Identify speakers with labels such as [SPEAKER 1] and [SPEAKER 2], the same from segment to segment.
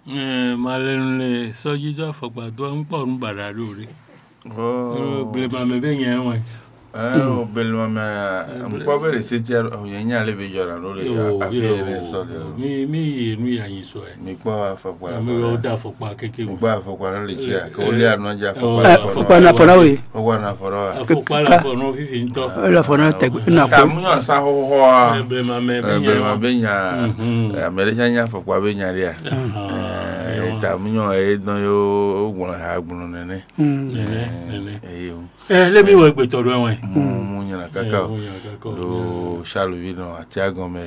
[SPEAKER 1] Malele sojijo afọgbado ń pọ̀ ń bàrà lórí. Gbèlèmà mẹ́bẹ̀ yẹn wọ̀n.
[SPEAKER 2] Gbèlèmà mẹ́ mpọ́ bẹ̀rẹ̀ sí ti ọ̀yẹ́ yẹn alẹ́ bẹ jọra lórí àfihàn sọ̀rọ̀.
[SPEAKER 1] Mi ìrìn ìyàyìn sọ ẹ̀.
[SPEAKER 2] Mi gbọ́ afọgbà.
[SPEAKER 1] Mi ò dá afọgbà kékeré.
[SPEAKER 2] Mi gbọ́ afọgbà lórí tí a kò lé àná jẹ́
[SPEAKER 3] afọgbà náà fọ̀nà wẹ̀.
[SPEAKER 2] Ọgbà náà fọ̀nà wẹ̀.
[SPEAKER 1] Afọgbà náà fọ̀nà fífi ń tọ́.
[SPEAKER 3] Fọ̀nà tẹ̀gbẹ́ náà kọ́.
[SPEAKER 2] Tàmúyàn sáhóhó.
[SPEAKER 1] Gbèlèmà mẹ́bẹ̀
[SPEAKER 2] bẹ yàn. Amẹ́ríkà yàn afọgbà bẹ yàn rí à. Tàmúyàn ẹ̀ dán yóò gbọ̀n àgbọ̀n nẹ́nẹ́.
[SPEAKER 1] Let me work with Torway.
[SPEAKER 2] Munyana Cacao, do Shalovino, Atiagome,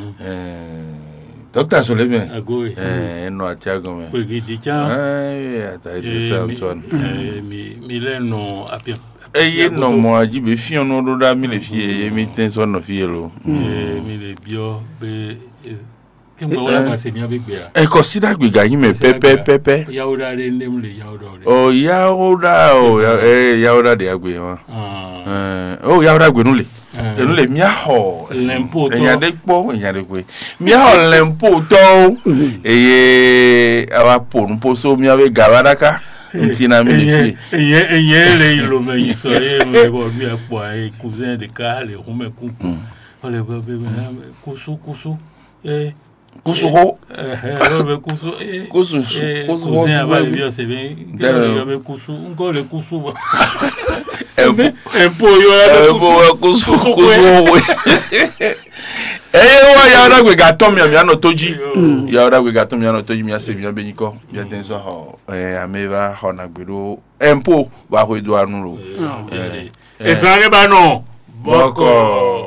[SPEAKER 2] Dr. Sullivan, no Atiagome,
[SPEAKER 1] Mileno Apia.
[SPEAKER 2] No more, you be few no do that military, meetings on the field.
[SPEAKER 1] Milibio be.
[SPEAKER 2] Consider we got him a pepe.
[SPEAKER 1] Yauda namely Yauda.
[SPEAKER 2] Oh, Yauda de Aguilla. Oh, Yauda Gunuli. Only Miaho, Lempo, and Yadepo, and Yadeque. Miaho Lempo, our pon, Poso Miave Garadaka, Tina Mili.
[SPEAKER 1] Yele, Lome, so we are boy, cousin de Carle, Home Cuckoo, Oliver Kusu,
[SPEAKER 2] Kusuho, Yauda we got Tommy Amiano Toji. Yauda we got Tommy Toji, Mia Sevilla Benico, Yatenso, Ameva, Honaguru, Empo, Bahu Duanuru.
[SPEAKER 1] It's not about no. Boko.